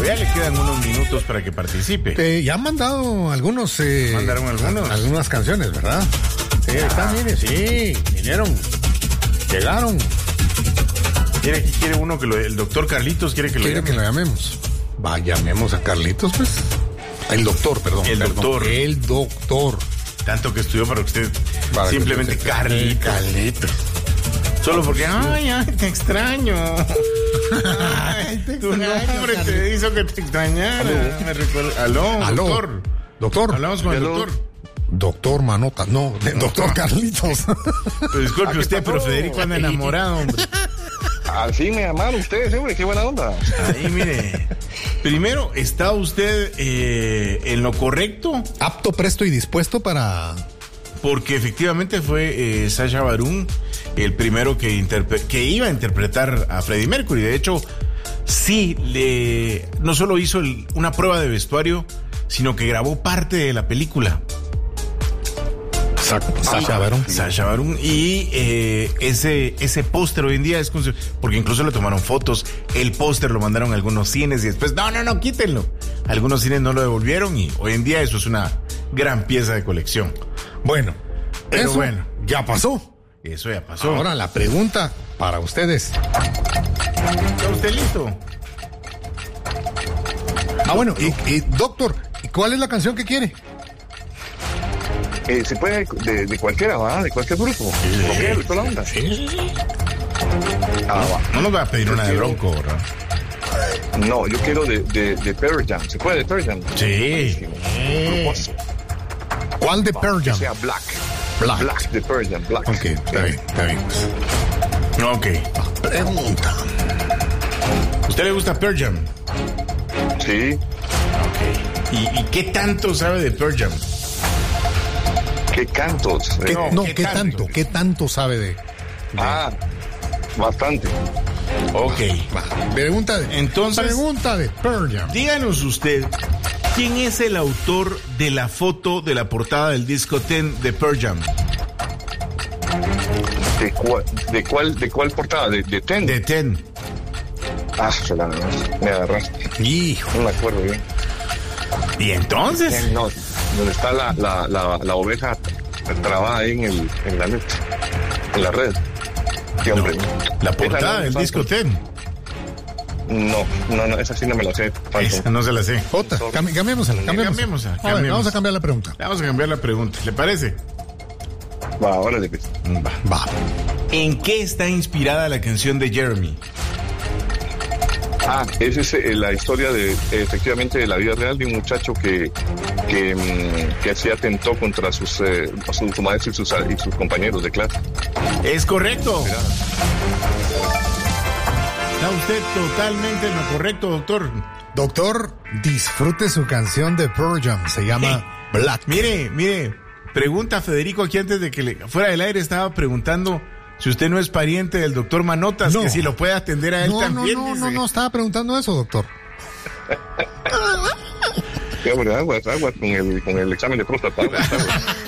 Todavía le quedan unos minutos para que participe. Ya han mandado algunos. ¿Mandaron algunos? Algunas canciones, ¿verdad? Sí, están, mire, sí, vinieron, llegaron. Mira, aquí quiere uno que el doctor Carlitos quiere que lo llame. Que lo llamemos. Va, llamemos a Carlitos, pues. El doctor, perdón. El doctor. El doctor. Tanto que estudió para usted. Simplemente Carlitos. Solo porque, ay, te extraño. Ay, tu nombre te hizo que te extrañara. Me recuerdo. Aló, doctor. Doctor. Hablamos con el doctor. Doctor Manotas, no, doctor Carlitos. Disculpe usted, pero Federico anda enamorado, hombre. Al fin me llamaron ustedes, hombre, qué buena onda. Ahí, mire. Primero, ¿está usted en lo correcto? Apto, presto y dispuesto para... Porque efectivamente fue Sacha Baron el primero que iba a interpretar a Freddie Mercury. De hecho, sí, no solo hizo una prueba de vestuario, sino que grabó parte de la película. Sacha Baron. Sacha Baron. Y ese póster hoy en día es porque incluso le tomaron fotos. El póster lo mandaron a algunos cines y después, no, quítenlo. Algunos cines no lo devolvieron y hoy en día eso es una gran pieza de colección. Bueno, pero eso ya pasó. Eso ya pasó. Ahora la pregunta para ustedes. ¿Está usted listo? Bueno, doctor, ¿cuál es la canción que quiere? Se puede de cualquiera, ¿va? De cualquier grupo. Sí. ¿Toda la onda? Sí. No nos va a pedir una de Bronco, ¿verdad? No, yo quiero de Pearl Jam. ¿Se puede de Pearl Jam? Sí. Gruposo. ¿Cuál de Pearl Jam? Que sea Black de Pearl Jam, Black. Ok, está bien. Ok. Pregunta. ¿Usted le gusta Pearl Jam? Sí. Ok. ¿Y qué tanto sabe de Pearl Jam? ¿Qué cantos? ¿Qué tanto sabe de... Bastante. Ok. Pregunta de Pearl Jam. Díganos usted, ¿quién es el autor de la foto de la portada del disco 10 de Pearl Jam? ¿De cuál portada? ¿De 10? De 10. Me agarraste. Hijo. No me acuerdo bien. ¿Y entonces? No, donde está la oveja trabada ahí en la red. Sí, hombre. La portada del disco 10. No, esa sí no me la sé. Esa no se la sé. Cambiémosla. Vamos a cambiar la pregunta. Vamos a cambiar la pregunta, ¿le parece? Va, órale, pues. Va. ¿En qué está inspirada la canción de Jeremy? Esa es la historia efectivamente de la vida real de un muchacho que se atentó contra su maestro y sus compañeros de clase. Es correcto. Mira. Está usted totalmente en lo correcto, doctor. Doctor, disfrute su canción de Pearl Jam. Se llama Black. Mire. Pregunta Federico aquí antes de que fuera del aire estaba preguntando si usted no es pariente del doctor Manotas, que si lo puede atender a él también. No, estaba preguntando eso, doctor. Aguas con el examen de próstata.